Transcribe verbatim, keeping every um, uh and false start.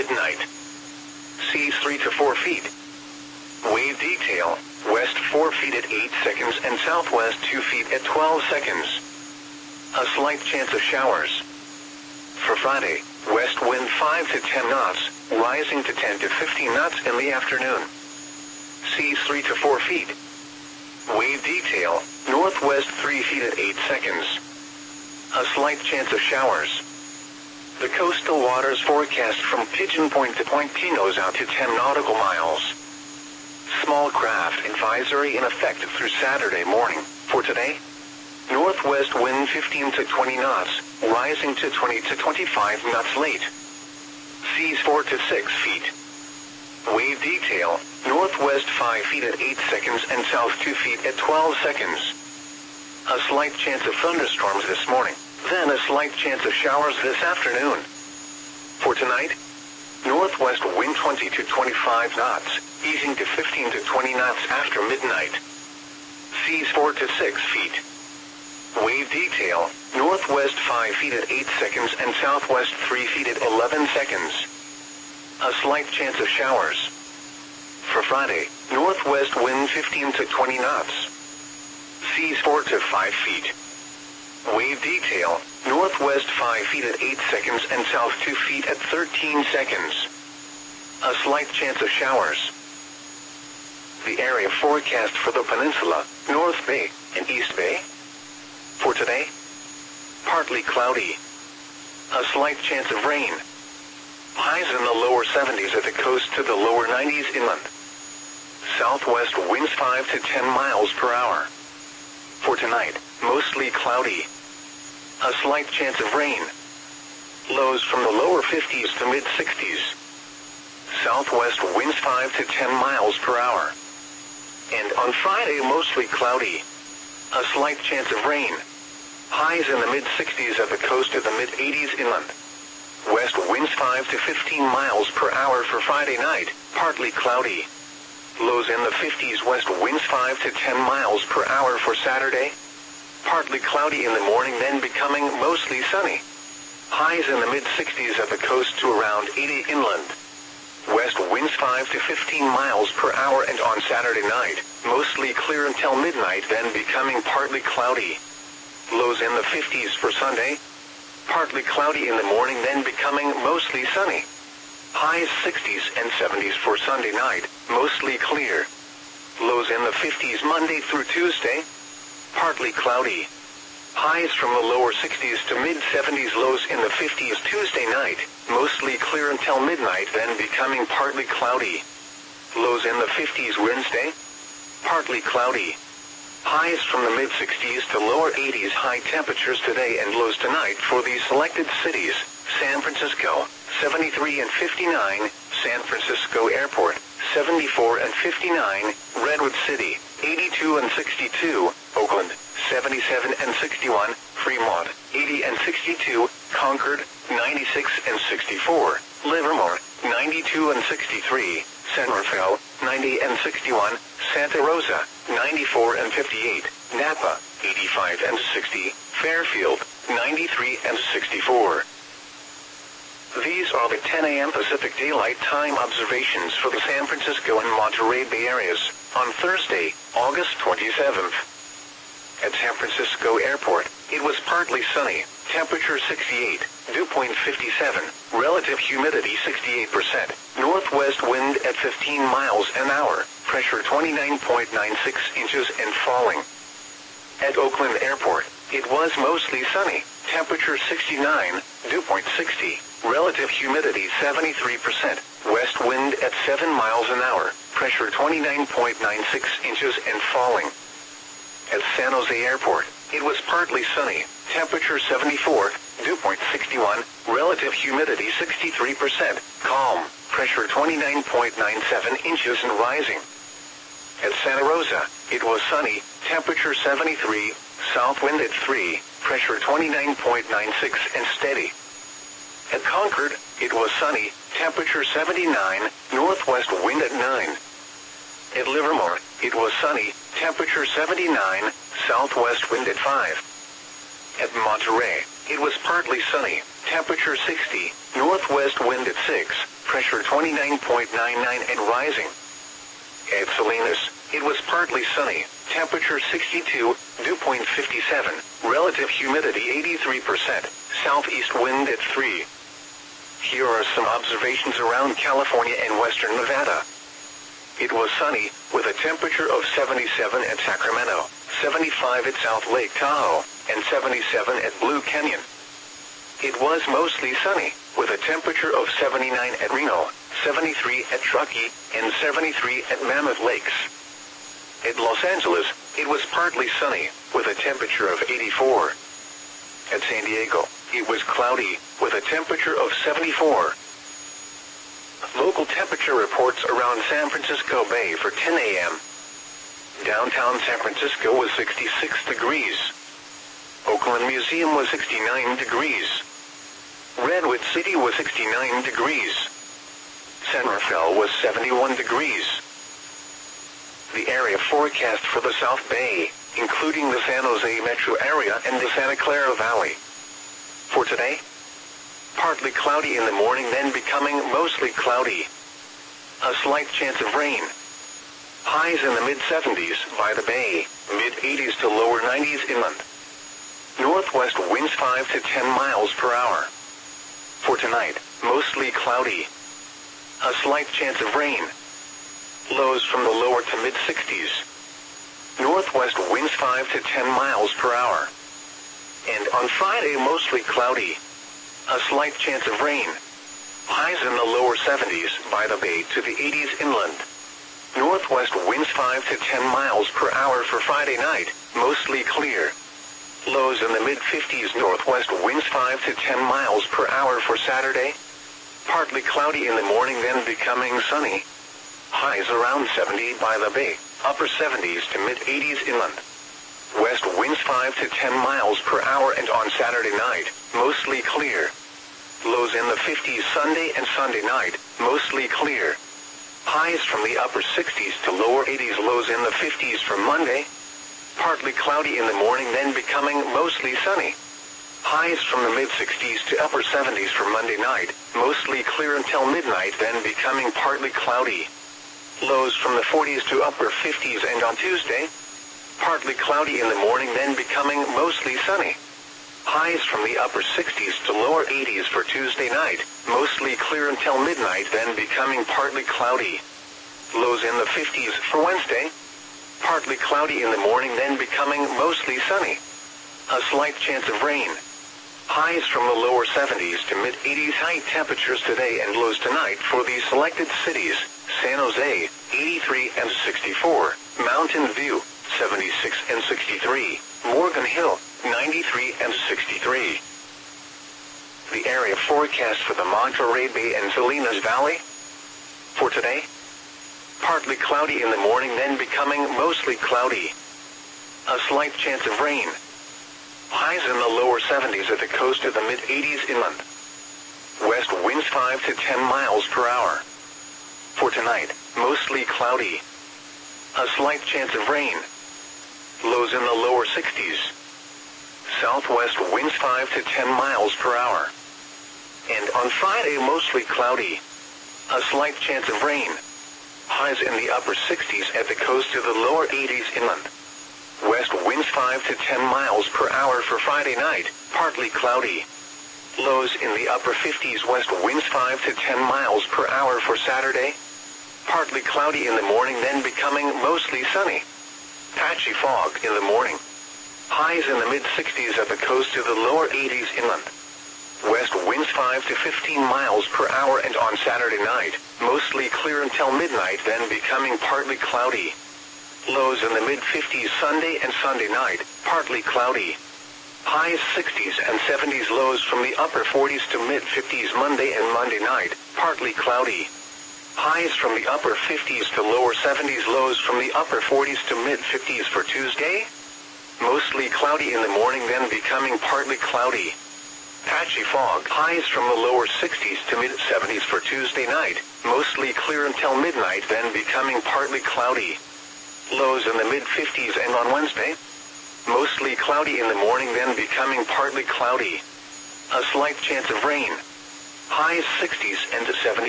midnight. Seas three to four feet. Wave detail, west four feet at eight seconds and southwest two feet at twelve seconds. A slight chance of showers. For Friday, west wind five to ten knots, rising to ten to fifteen knots in the afternoon. Seas three to four feet. Wave detail, northwest three feet at eight seconds. A slight chance of showers. The coastal waters forecast from Pigeon Point to Point Pinos out to ten nautical miles. Small craft advisory in effect through Saturday morning. For today, northwest wind fifteen to twenty knots, rising to twenty to twenty-five knots late. Seas four to six feet. Wave detail, northwest five feet at eight seconds and south two feet at twelve seconds. A slight chance of thunderstorms this morning, then a slight chance of showers this afternoon. For tonight, northwest wind twenty to twenty-five knots, easing to fifteen to twenty knots after midnight. Seas four to six feet. Wave detail, northwest five feet at eight seconds and southwest three feet at eleven seconds. A slight chance of showers. For Friday, northwest wind fifteen to twenty knots. Seas four to five feet. Wave detail, northwest five feet at eight seconds and south two feet at thirteen seconds. A slight chance of showers. The area forecast for the peninsula, North Bay, and East Bay. For today, partly cloudy. A slight chance of rain. Highs in the lower seventies at the coast to the lower nineties inland. Southwest winds five to ten miles per hour. For tonight, mostly cloudy. A slight chance of rain. Lows from the lower fifties to mid sixties. Southwest winds five to ten miles per hour. And on Friday, mostly cloudy. A slight chance of rain. Highs in the mid sixties at the coast to the mid eighties inland. West winds five to fifteen miles per hour for Friday night, partly cloudy. Lows in the fifties. West winds five to ten miles per hour for Saturday. Partly cloudy in the morning, then becoming mostly sunny. Highs in the mid sixties at the coast to around eighty inland. West winds five to fifteen miles per hour, and on Saturday night, mostly clear until midnight, then becoming partly cloudy. Lows in the fifties for Sunday. Partly cloudy in the morning, then becoming mostly sunny. Highs sixties and seventies for Sunday night, mostly clear. Lows in the fifties Monday through Tuesday. Partly cloudy. Highs from the lower sixties to mid seventies. Lows in the fifties Tuesday night, mostly clear until midnight, then becoming partly cloudy. Lows in the fifties Wednesday. Partly cloudy. Highs from the mid sixties to lower eighties. High temperatures today and lows tonight for these selected cities: San Francisco, seventy-three and fifty-nine, San Francisco Airport, seventy-four and fifty-nine, Redwood City, eighty-two and sixty-two, Oakland, seventy-seven and sixty-one, Fremont, eighty and sixty-two, Concord, ninety-six and sixty-four, Livermore, ninety-two and sixty-three, San Rafael, ninety and sixty-one, Santa Rosa, ninety-four and fifty-eight, Napa, eighty-five and sixty, Fairfield, ninety-three and sixty-four. These are the ten a m Pacific Daylight Time observations for the San Francisco and Monterey Bay areas on Thursday, August twenty-seventh. At San Francisco Airport, it was partly sunny, temperature sixty-eight, dew point fifty-seven, relative humidity sixty-eight percent, northwest wind at fifteen miles an hour, pressure twenty-nine point nine six inches and falling. At Oakland Airport, it was mostly sunny, temperature sixty-nine, dew point sixty, relative humidity seventy-three percent, west wind at seven miles an hour, pressure twenty-nine point nine six inches and falling. At San Jose Airport, it was partly sunny, temperature seventy-four, dew point sixty-one, relative humidity sixty-three percent, calm, pressure twenty-nine point nine seven inches and rising. At Santa Rosa, it was sunny, temperature seventy-three, south wind at three, pressure twenty-nine point nine six and steady. At Concord, it was sunny, temperature seventy-nine, northwest wind at nine. At Livermore, it was sunny, temperature seventy-nine, southwest wind at five. At Monterey, it was partly sunny, temperature sixty, northwest wind at six, pressure pressure twenty-nine point nine nine and rising. At Salinas, it was partly sunny, temperature sixty-two, dew point fifty-seven, relative humidity eighty-three percent, southeast wind at three. Here are some observations around California and western Nevada. It was sunny, with a temperature of seventy-seven at Sacramento, seventy-five at South Lake Tahoe, and seventy-seven at Blue Canyon. It was mostly sunny, with a temperature of seventy-nine at Reno, seventy-three at Truckee, and seventy-three at Mammoth Lakes. At Los Angeles, it was partly sunny, with a temperature of eighty-four. At San Diego, it was cloudy, with a temperature of seventy-four. Local temperature reports around San Francisco Bay for ten a m Downtown San Francisco was sixty-six degrees. Oakland Museum was sixty-nine degrees. Redwood City was sixty-nine degrees. San Rafael was seventy-one degrees. The area forecast for the South Bay, including the San Jose metro area and the Santa Clara Valley. For today, partly cloudy in the morning, then becoming mostly cloudy. A slight chance of rain. Highs in the mid seventies by the bay, mid eighties to lower nineties inland. Northwest winds five to ten miles per hour. For tonight, mostly cloudy. A slight chance of rain. Lows from the lower to mid sixties. Northwest winds five to ten miles per hour. And on Friday, mostly cloudy. A slight chance of rain. Highs in the lower seventies by the bay to the eighties inland. Northwest winds five to ten miles per hour for Friday night, mostly clear. Lows in the mid fifties. Northwest winds five to ten miles per hour for Saturday. Partly cloudy in the morning, then becoming sunny. Highs around seventy by the bay, upper seventies to mid eighties inland. West winds five to ten miles per hour, and on Saturday night, mostly clear. Lows in the fifties Sunday and Sunday night, mostly clear. Highs from the upper sixties to lower eighties. Lows in the fifties for Monday. Partly cloudy in the morning, then becoming mostly sunny. Highs from the mid sixties to upper seventies for Monday night, mostly clear until midnight, then becoming partly cloudy. Lows from the forties to upper fifties, and on Tuesday, partly cloudy in the morning, then becoming mostly sunny. Highs from the upper sixties to lower eighties for Tuesday night, mostly clear until midnight, then becoming partly cloudy. Lows in the fifties for Wednesday. Partly cloudy in the morning, then becoming mostly sunny. A slight chance of rain. Highs from the lower seventies to mid eighties. High temperatures today and lows tonight for these selected cities: San Jose, eighty-three and sixty-four, Mountain View, seventy-six and sixty-three, Morgan Hill, ninety-three and sixty-three. The area forecast for the Monterey Bay and Salinas Valley. For today, partly cloudy in the morning, then becoming mostly cloudy. A slight chance of rain. Highs in the lower seventies at the coast to the mid eighties inland. West winds five to ten miles per hour. For tonight, mostly cloudy. A slight chance of rain. Lows in the lower sixties. Southwest winds five to ten miles per hour. And on Friday, mostly cloudy. A slight chance of rain. Highs in the upper sixties at the coast to the lower eighties inland. West winds five to ten miles per hour for Friday night, partly cloudy. Lows in the upper fifties. West winds five to ten miles per hour for Saturday. Partly cloudy in the morning, then becoming mostly sunny. Patchy fog in the morning. Highs in the mid sixties at the coast to the lower eighties inland. West winds five to fifteen miles per hour, and on Saturday night, mostly clear until midnight, then becoming partly cloudy. Lows in the mid fifties Sunday and Sunday night, partly cloudy. Highs sixties and seventies. Lows from the upper forties to mid fifties Monday and Monday night, partly cloudy. Highs from the upper fifties to lower seventies. Lows from the upper forties to mid fifties for Tuesday. Mostly cloudy in the morning, then becoming partly cloudy. Patchy fog. Highs from the lower sixties to mid seventies for Tuesday night, mostly clear until midnight, then becoming partly cloudy. Lows in the mid fifties, and on Wednesday, mostly cloudy in the morning, then becoming partly cloudy. A slight chance of rain. Highs sixties and seventies.